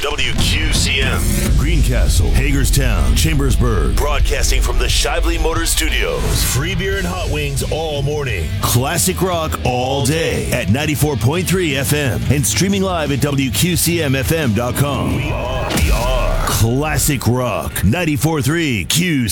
WQCM. Greencastle, Hagerstown, Chambersburg. Broadcasting from the Shively Motor Studios. Free beer and hot wings all morning. Classic rock all day at 94.3 FM. And streaming live at WQCMFM.com. We are Classic Rock 94.3 QC.